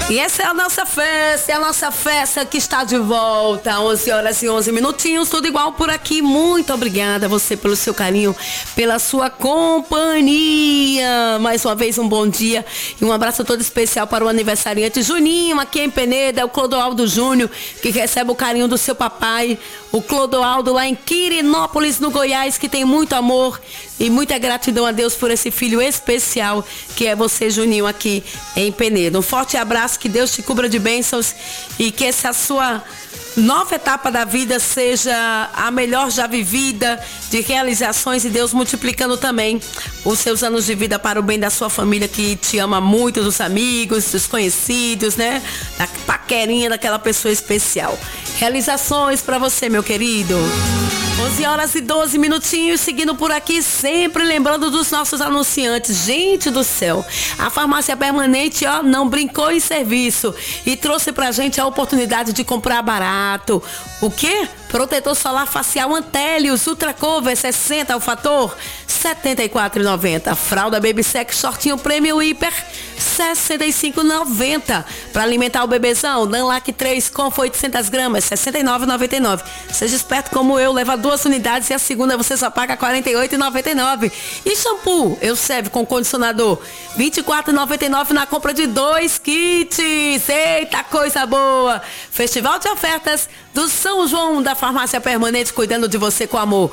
E essa é a nossa festa que está de volta, 11 horas e 11 minutinhos, tudo igual por aqui. Muito obrigada a você pelo seu carinho, pela sua companhia. Mais uma vez um bom dia e um abraço todo especial para o aniversariante Juninho, aqui em Peneda, é o Clodoaldo Júnior, que recebe o carinho do seu papai, o Clodoaldo lá em Quirinópolis, no Goiás, que tem muito amor e muita gratidão a Deus por esse filho especial que é você, Juninho, aqui em Peneda. Um forte abraço, que Deus te cubra de bênçãos e que essa sua nova etapa da vida seja a melhor já vivida, de realizações, e Deus multiplicando também os seus anos de vida para o bem da sua família, que te ama muito, dos amigos, dos conhecidos, né? Da paquerinha daquela pessoa especial. Realizações para você, meu querido. 11 horas e 12 minutinhos, seguindo por aqui, sempre lembrando dos nossos anunciantes. Gente do céu, a Farmácia Permanente, ó, não brincou em serviço e trouxe pra gente a oportunidade de comprar barato. O quê? Protetor solar facial Antélios Ultra Cover 60 ao fator, R$ 74,90. Fralda Baby Sex Shortinho Premium Hiper, R$ 65,90. Para alimentar o bebezão, Danlac 3 Comfort 800 gramas, R$ 69,99. Seja esperto como eu, leva 2 unidades e a segunda você só paga R$ 48,99. E shampoo Elseve com condicionador, R$ 24,99 na compra de 2 kits. Eita, coisa boa! Festival de ofertas do São João da Farmácia Permanente, cuidando de você com amor.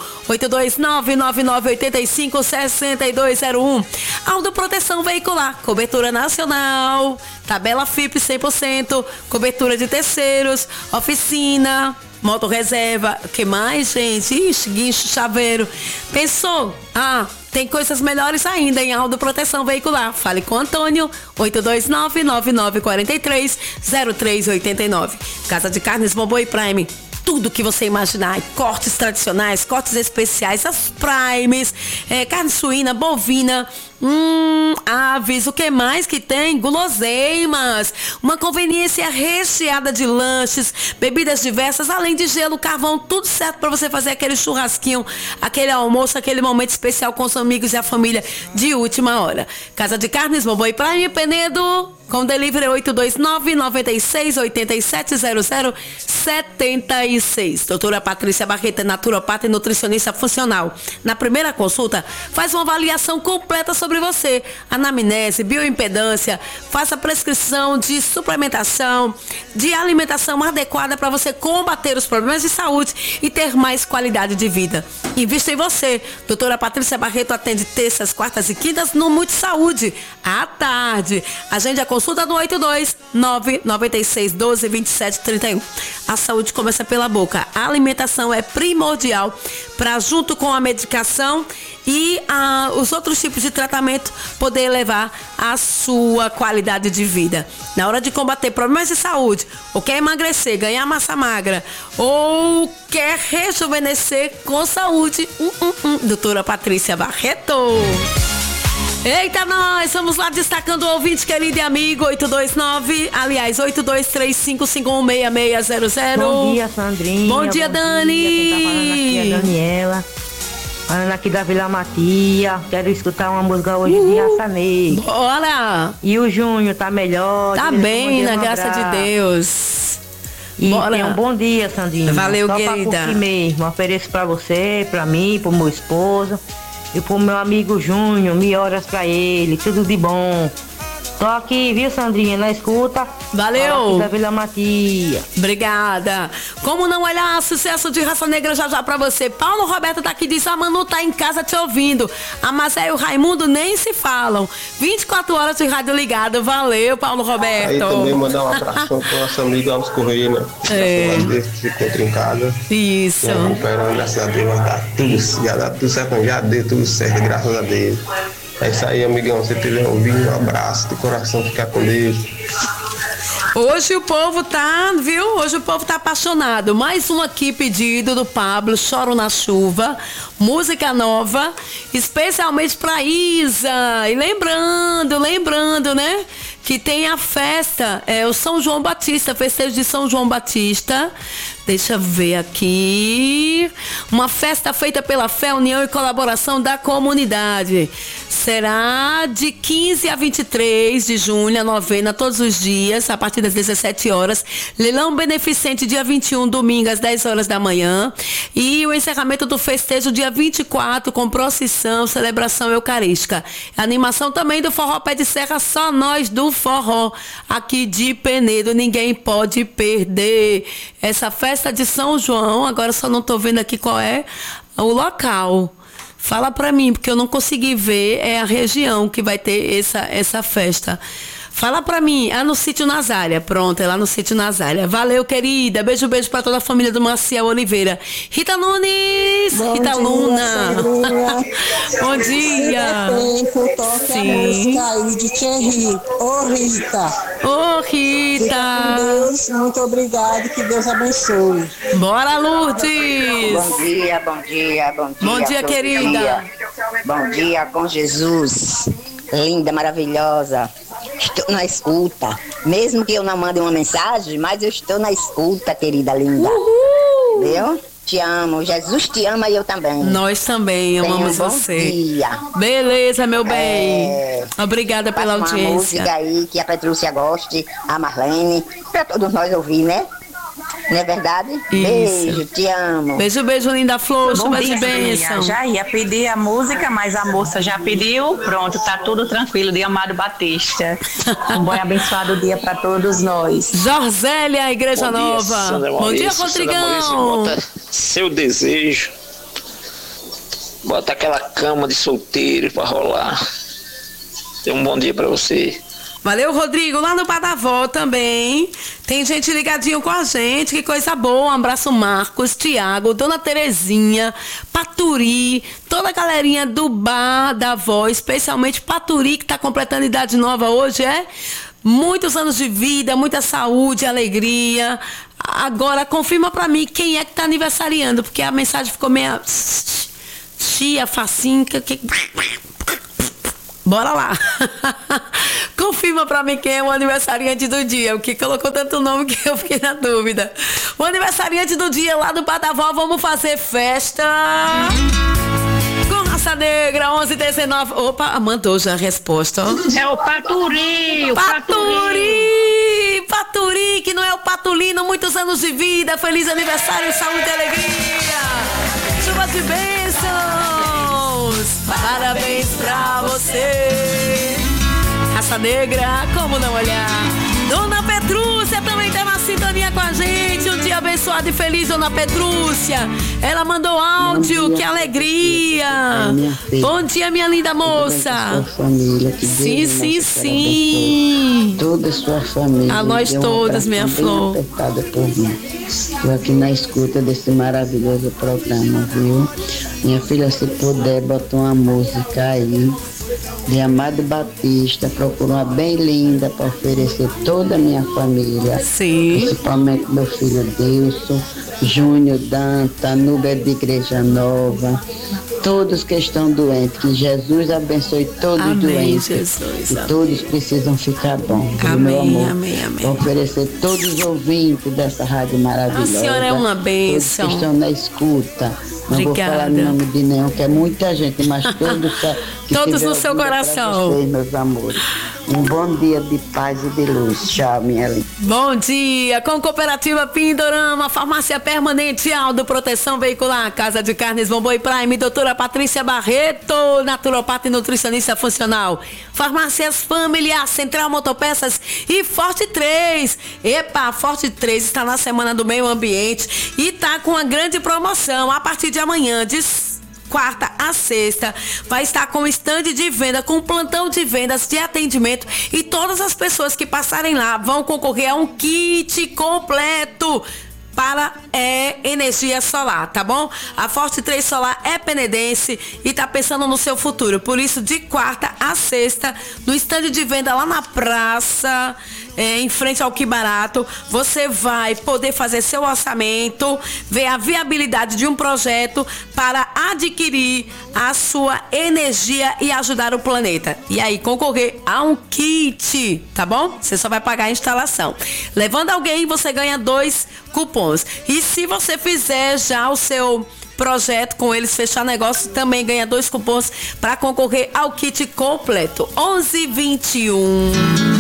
829-9985-6201. Aldo Proteção Veicular, cobertura nacional, tabela FIP 100%, cobertura de terceiros, oficina, moto reserva. O que mais, gente? Ixi, guincho, chaveiro. Pensou? Tem coisas melhores ainda em Aldo Proteção Veicular. Fale com Antônio, 829-9943-0389. Casa de Carnes Boboi Prime. Tudo que você imaginar, cortes tradicionais, cortes especiais, as primes, carne suína, bovina, aves, o que mais que tem? Guloseimas, uma conveniência recheada de lanches, bebidas diversas, além de gelo, carvão, tudo certo para você fazer aquele churrasquinho, aquele almoço, aquele momento especial com os amigos e a família de última hora. Casa de Carnes Boboi Prime, Penedo, com delivery 829-96870076. Doutora Patrícia Barreto, naturopata e nutricionista funcional. Na primeira consulta, faz uma avaliação completa sobre você. Anamnese, bioimpedância, faça prescrição de suplementação, de alimentação adequada para você combater os problemas de saúde e ter mais qualidade de vida. Invista em você. Doutora Patrícia Barreto atende terças, quartas e quintas no Multi Saúde, à tarde. Agende a consulta no 829-9612-2731. A saúde começa pela boca. A alimentação é primordial para, junto com a medicação e os outros tipos de tratamento, poder elevar a sua qualidade de vida. Na hora de combater problemas de saúde, ou quer emagrecer, ganhar massa magra, ou quer rejuvenescer com saúde, doutora Patrícia Barreto. Eita, nós vamos lá destacando o ouvinte querido e amigo, 8235516600. Bom dia, Sandrinha. Bom dia, Dani. Quem tá falando aqui é a Daniela, falando aqui da Vila Matia. Quero escutar uma música hoje de Raça Negra. Bora. E o Júnior tá melhor? Tá bem, na graça de Deus. E bora. tenha um bom dia, Sandrinha. Valeu, só querida. Pra curtir mesmo. Ofereço pra você, pra mim, pro meu esposo e pro meu amigo Júnior. 1000 horas pra ele. Tudo de bom. Tô aqui, viu, Sandrinha? Na escuta. Valeu. Aqui da Vila Matia. Obrigada. Como não olhar sucesso de Raça Negra já pra você. Paulo Roberto tá aqui, diz: a Manu tá em casa te ouvindo. A Mazé e o Raimundo nem se falam. 24 horas de rádio ligado. Valeu, Paulo Roberto. Aí também mandar um abraço pro nosso amigo Alves Correia, né? Que se encontra em casa. Isso. Recuperando, graças a Deus, já dá tudo certo, já deu tudo certo, graças a Deus. É isso aí, amigão. Você teve ouvido, um abraço de coração, ficar com Deus. Hoje o povo tá, viu? Hoje o povo tá apaixonado. Mais um aqui pedido do Pablo, Choro na Chuva. Música nova, especialmente pra Isa. E lembrando, né? Que tem a festa, o São João Batista, festejo de São João Batista. Deixa eu ver aqui. Uma festa feita pela fé, união e colaboração da comunidade. Será de 15 a 23 de junho, a novena, todos os dias, a partir das 17 horas. Leilão beneficente dia 21, domingo, às 10 horas da manhã. E o encerramento do festejo dia 24, com procissão, celebração eucarística. Animação também do Forró Pé de Serra, só nós do forró, aqui de Penedo. Ninguém pode perder essa festa de São João. Agora só não estou vendo aqui qual é o local. Fala pra mim, porque eu não consegui ver, é a região que vai ter essa festa. Fala pra mim, no Sítio Nazária. Pronto, é lá no Sítio Nazária. Valeu, querida. Beijo pra toda a família do Maciel Oliveira. Rita Nunes, bom Rita dia, Luna. Bom dia. Toque a música aí de Thierry. Ô, Rita. Ô, Rita. Fica com Deus, muito obrigado, que Deus abençoe. Bora, Lourdes. Bom dia, bom dia, bom dia. Bom dia, querida. Bom dia com Jesus. Linda, maravilhosa. Estou na escuta. Mesmo que eu não mande uma mensagem, mas eu estou na escuta, querida linda. Uhul. Viu? Te amo. Jesus te ama e eu também. Nós também amamos você. Bom dia. Beleza, meu bem. Obrigada pela audiência. Uma música aí que a Petrúcia goste, a Marlene, para todos nós ouvir, né? Não é verdade? Isso. Beijo, te amo. Beijo, linda flor, chuva de bênção. Já ia pedir a música, mas a moça já pediu. Pronto, tá tudo tranquilo. De Amado Batista. Um bom e abençoado dia para todos nós. Jorzélia, Igreja Nova. Bom dia, Rodrigão. Bota seu desejo. Bota aquela cama de solteiro pra rolar. Dê um bom dia pra você. Valeu, Rodrigo. Lá no Badavó também. Tem gente ligadinho com a gente. Que coisa boa. Um abraço, Marcos, Tiago, Dona Terezinha, Paturi, toda a galerinha do Bar da Avó, especialmente Paturi, que tá completando idade nova hoje, Muitos anos de vida, muita saúde, alegria. Agora, confirma pra mim quem é que tá aniversariando, porque a mensagem ficou meio chia, facinca. Bora lá. Confirma pra mim quem é o aniversariante do dia. O que colocou tanto nome que eu fiquei na dúvida. O aniversariante do dia lá do Badavó, vamos fazer festa com Raça Negra, 11h19. Opa, mandou já a resposta. É o Paturi. Paturi, que não é o Patulino. Muitos anos de vida. Feliz aniversário, saúde e alegria. Chuva de bênçãos. Parabéns pra você. Raça Negra, como não olhar? Dona Petrúcia também tá na sintonia com a gente. Um dia abençoado e feliz, Dona Petrúcia. Ela mandou áudio, que alegria. Bom dia, minha linda moça. Família, que Sim. Toda a sua família. A nós todas, minha flor. Apertada por mim. Estou aqui na escuta desse maravilhoso programa, viu? Minha filha, se puder, bota uma música aí de Amado Batista. Procura uma bem linda para oferecer toda a minha família. Sim. Principalmente meu filho Deilson, Júnior Danta, Núbia de Igreja Nova, todos que estão doentes. Que Jesus abençoe todos os doentes. Jesus. E todos precisam ficar bons. Amém, meu amor. amém. Vou oferecer todos os ouvintes dessa rádio maravilhosa. A senhora é uma bênção. Todos que estão na escuta. Não Obrigada. vou falar o nome de nenhum, que é muita gente, mas todos que todos tiver no seu ouvido coração. pra vocês, meus amores. Um bom dia de paz e de luz. Tchau, minha linda. Bom dia, com Cooperativa Pindorama, Farmácia Permanente, Aldo, Proteção Veicular, Casa de Carnes Bomboi Prime, Doutora Patrícia Barreto, naturopata e nutricionista funcional, Farmácias Familiar, Central Motopeças e Forte 3. Epa, Forte 3 está na Semana do Meio Ambiente e está com uma grande promoção. A partir de amanhã, de quarta a sexta, vai estar com stand de venda, com plantão de vendas, de atendimento, e todas as pessoas que passarem lá vão concorrer a um kit completo para energia solar, tá bom? A Forte 3 Solar é penedense e tá pensando no seu futuro. Por isso, de quarta a sexta, no stand de venda lá na praça, em frente ao Que Barato, você vai poder fazer seu orçamento, ver a viabilidade de um projeto para adquirir a sua energia e ajudar o planeta. E aí, concorrer a um kit, tá bom? Você só vai pagar a instalação. Levando alguém, você ganha 2 cupons. cupons. E se você fizer já o seu projeto com eles, fechar negócio, também ganha 2 cupons para concorrer ao kit completo. 1121.